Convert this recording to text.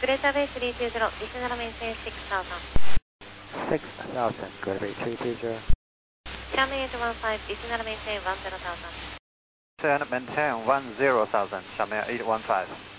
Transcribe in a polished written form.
Greater Bay 320, descend maintain 6000. 6000, Greater Bay 320. Xiamen 815, descend maintain 10,000. Descend maintain 10,000, Xiamen 815.